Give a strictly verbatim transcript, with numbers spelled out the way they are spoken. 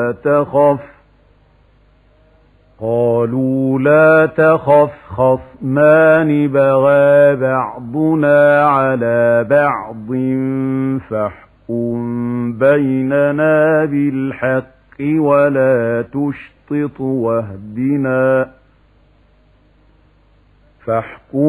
تخف قالوا لا تخف خصمان بغى بعضنا على بعض فاحكم بيننا بالحق ولا تشطط واهدنا فاحكم